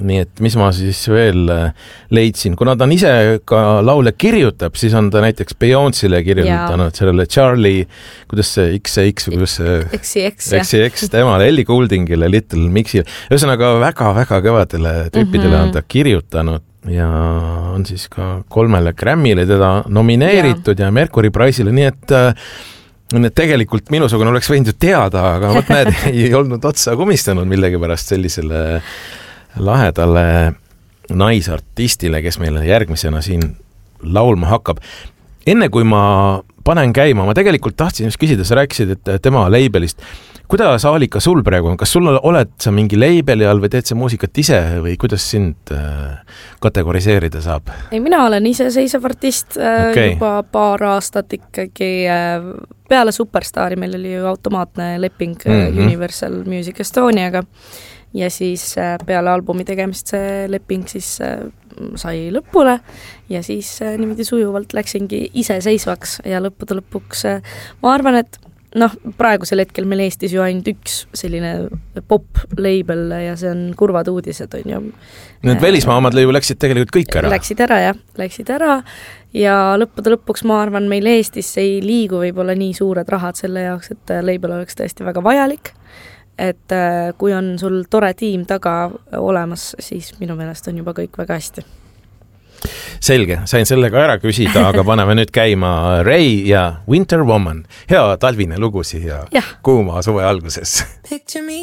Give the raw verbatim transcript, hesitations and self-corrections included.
nii et mis ma siis veel leidsin, kuna ta on ise ka laule kirjutab, siis on ta näiteks Beyoncé'le kirjutanud ja. Sellele Charlie, kuidas see X X või kuidas see X X, X X temale, Ellie Gouldingile, Little Mixile, ühesõnaga väga-väga kõvadele tüüpidele mm-hmm. on ta kirjutanud ja on siis ka kolmele Grammy'le teda nomineeritud ja, ja Mercury Prize'ile, nii et Need tegelikult minusugune oleks võinud ju teada, aga võt näed, ei olnud otsa kumistanud millegipärast sellisele lahedale naisartistile, kes meile järgmisena siin laulma hakkab. Enne kui ma panen käima, ma tegelikult tahtsin just küsida, sa rääkisid, et tema labelist. Kuidas Aalika sul praegu on? Kas sul oled sa mingi labeli all või teed sa muusikat ise või kuidas sind kategoriseerida saab? Ei, mina olen iseseisev artist okay. juba paar aastat ikkagi. Peale Superstaari meil oli ju automaatne leping mm-hmm. Universal Music Estoniaga ja siis peale albumi tegemist see leping siis sai lõpule ja siis niimoodi sujuvalt läksingi iseseisvaks ja lõppude lõpuks ma arvan, et noh, praegusel hetkel meil Eestis ju ainult üks selline pop-label ja see on kurvad uudised, on ju. Need välismaa omad ju läksid tegelikult kõik ära. Läksid ära, jah. Läksid ära ja lõppude lõpuks ma arvan, meil Eestis ei liigu võib-olla nii suured rahad selle jaoks, et label oleks tõesti väga vajalik. Et kui on sul tore tiim taga olemas, siis minu meelest on juba kõik väga hästi. Selge, sain sellega ära küsida, aga paneme nüüd käima Ray ja Winter Woman. Hea talvine lugu siia kuuma suve alguses.